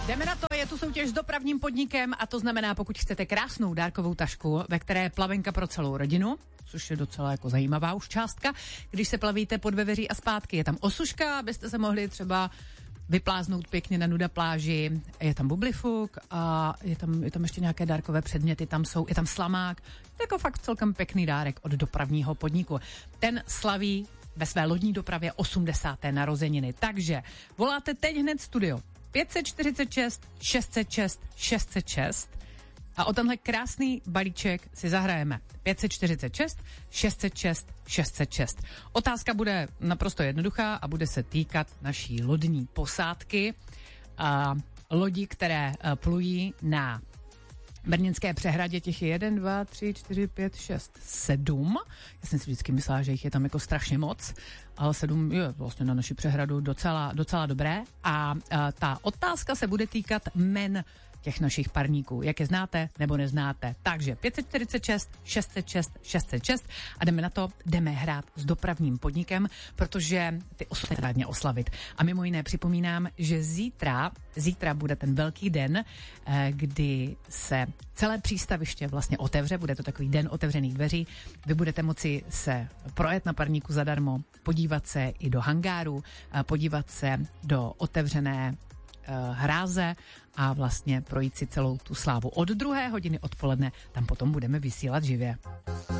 Jdeme na to, je tu soutěž s dopravním podnikem a to znamená, pokud chcete krásnou dárkovou tašku, ve které je plavenka pro celou rodinu, což je docela jako zajímavá už částka, když se plavíte pod Veveří a zpátky. Je tam osuška, abyste se mohli třeba vypláznout pěkně na nuda pláži, je tam bublifuk a je tam ještě nějaké dárkové předměty, je tam slamák, to jako fakt celkem pěkný dárek od dopravního podniku. Ten slaví ve své lodní dopravě 80. narozeniny, takže voláte teď hned studio 546 606 606 a o tenhle krásný balíček si zahrajeme. 546 606 606. Otázka bude naprosto jednoduchá a bude se týkat naší lodní posádky a lodí, které plují na Brněnské přehradě. Těch je 1, 2, 3, 4, 5, 6, 7. Já jsem si vždycky myslela, že jich je tam jako strašně moc, ale 7 je vlastně na naši přehradu docela dobré. A ta otázka se bude týkat jmen těch našich parníků, jak je znáte nebo neznáte. Takže 546 606 606 a jdeme na to, jdeme hrát s dopravním podnikem, protože ty oslavy oslavit. A mimo jiné připomínám, že zítra bude ten velký den, kdy se celé přístaviště vlastně otevře, bude to takový den otevřených dveří. Vy budete moci se projet na parníku zadarmo, podívat se i do hangáru, podívat se do otevřené hráze a vlastně projít si celou tu slávu. Od 2 hodiny odpoledne tam potom budeme vysílat živě.